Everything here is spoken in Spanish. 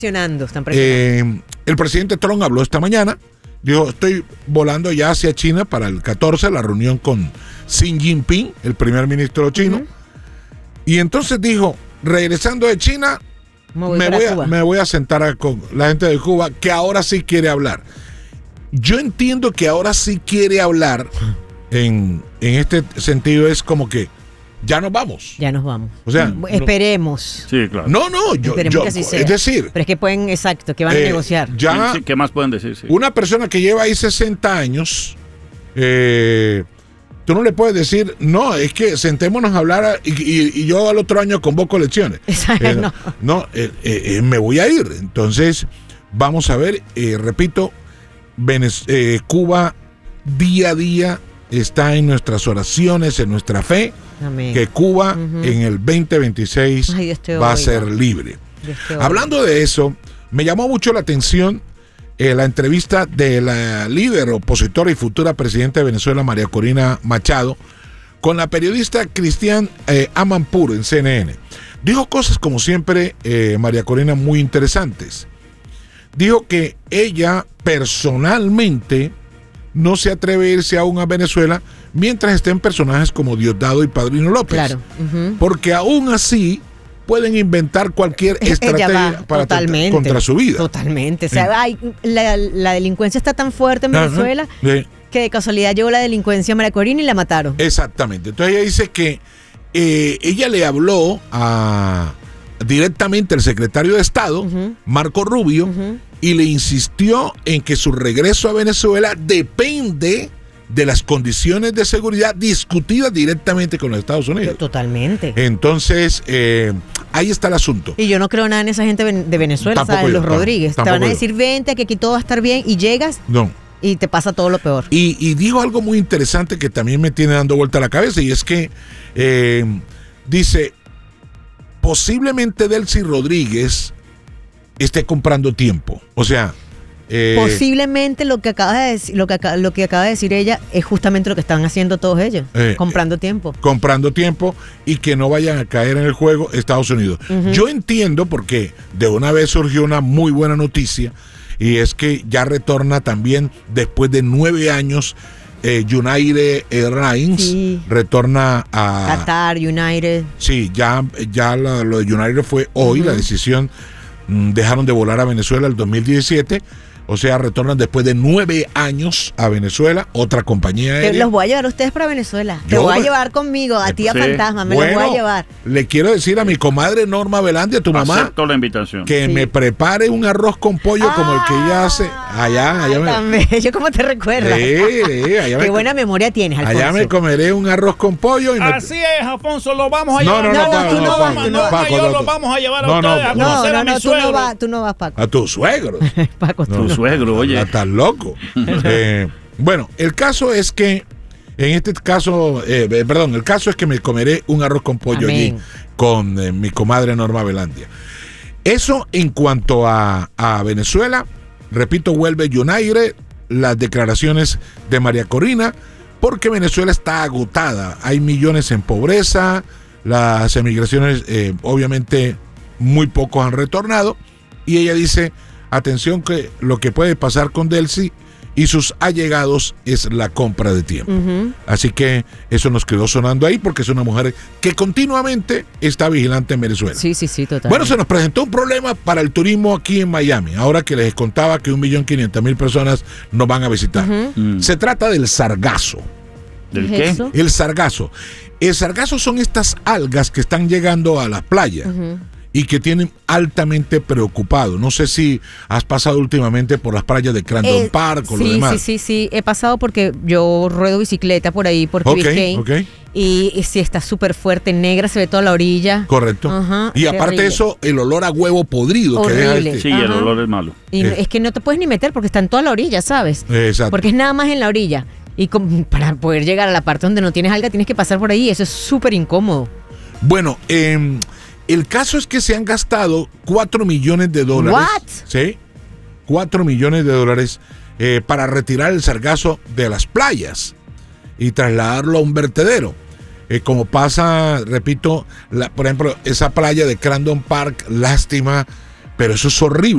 Están presionando. El presidente Trump habló esta mañana. Dijo, estoy volando ya hacia China para el 14, la reunión con Xi Jinping, el primer ministro chino. Y entonces dijo, regresando de China, me voy a sentar con la gente de Cuba, que ahora sí quiere hablar. Yo entiendo que ahora sí quiere hablar, en este sentido es como que ya nos vamos. Ya nos vamos. O sea, esperemos. Sí, claro. No, yo que así sea. Es decir. Pero es que pueden, exacto, que van a negociar. Ya, sí, ¿qué más pueden decir? Sí. Una persona que lleva ahí 60 años, tú no le puedes decir, no, es que sentémonos a hablar y yo al otro año convoco elecciones. Me voy a ir. Entonces, vamos a ver, repito, Cuba día a día está en nuestras oraciones, en nuestra fe. Amén. Que Cuba en el 2026 va a ser libre. Hablando de eso, me llamó mucho la atención la entrevista de la líder opositora y futura presidenta de Venezuela, María Corina Machado, con la periodista Cristian Amanpour en CNN. Dijo cosas, como siempre, María Corina, muy interesantes. Dijo que ella personalmente no se atreve a irse aún a Venezuela mientras estén personajes como Diosdado y Padrino López. Claro. Porque aún así pueden inventar cualquier estrategia contra su vida. Totalmente. O sea, la delincuencia está tan fuerte en Venezuela que de casualidad llegó la delincuencia a María Corina y la mataron. Exactamente. Entonces ella dice que ella le habló directamente al secretario de Estado, Marco Rubio, y le insistió en que su regreso a Venezuela depende de las condiciones de seguridad discutidas directamente con los Estados Unidos. Totalmente. Entonces, ahí está el asunto. Y yo no creo nada en esa gente de Venezuela, ¿sabes? Los Rodríguez. Te van a decir, vente, que aquí todo va a estar bien, y llegas y te pasa todo lo peor. Y dijo algo muy interesante que también me tiene dando vuelta a la cabeza, y es que dice, posiblemente Delcy Rodríguez esté comprando tiempo. O sea, posiblemente lo que acaba de decir ella es justamente lo que están haciendo todos ellos, comprando tiempo. Comprando tiempo y que no vayan a caer en el juego Estados Unidos. Yo entiendo, porque de una vez surgió una muy buena noticia, y es que ya retorna también después de 9 años United Airlines, retorna a Qatar, United. Sí, ya lo de United fue hoy, la decisión. Dejaron de volar a Venezuela el 2017, o sea, retornan después de 9 años a Venezuela, otra compañía aérea. Los voy a llevar a ustedes para Venezuela. Te voy a llevar conmigo, a ti a Fantasma, los voy a llevar. Le quiero decir a mi comadre Norma Velandia, tu mamá, acepto la invitación, que me prepare un arroz con pollo como el que ella hace allá. Yo como te recuerdo. Qué buena memoria tienes, Alfonso. Allá me comeré un arroz con pollo. Así es, Alfonso, lo vamos a llevar. No, lo vamos a llevar a ustedes a conocer a mi suegro. Tú no vas, Paco. A tu suegro. Paco, tu suegro, oye. Estás loco. Bueno, el caso es que el caso es que me comeré un arroz con pollo allí con mi comadre Norma Velandia. Eso en cuanto a Venezuela. Repito, vuelve United, las declaraciones de María Corina, porque Venezuela está agotada. Hay millones en pobreza, las emigraciones obviamente muy pocos han retornado, y ella dice, atención, que lo que puede pasar con Delcy y sus allegados es la compra de tiempo. Así que eso nos quedó sonando ahí, porque es una mujer que continuamente está vigilante en Venezuela. Sí, totalmente. Bueno, se nos presentó un problema para el turismo aquí en Miami, ahora que les contaba que 1.500.000 personas nos van a visitar. Se trata del sargazo. ¿Del qué? El sargazo. El sargazo son estas algas que están llegando a las playas. Y que tienen altamente preocupado. No sé si has pasado últimamente por las playas de Crandon Park o lo demás. Sí. He pasado porque yo ruedo bicicleta por ahí, por Biscayne. Y sí, está súper fuerte, negra, se ve toda la orilla. Correcto. Y aparte de eso, el olor a huevo podrido que deja Sí, el olor es malo. Y es que no te puedes ni meter porque está en toda la orilla, ¿sabes? Exacto. Porque es nada más en la orilla. Y para poder llegar a la parte donde no tienes alga, tienes que pasar por ahí. Eso es súper incómodo. Bueno, el caso es que se han gastado $4 millones. ¿What? ¿Sí? $4 millones para retirar el sargazo de las playas y trasladarlo a un vertedero. Como pasa, repito, por ejemplo, esa playa de Crandon Park, lástima, Pero eso es horrible.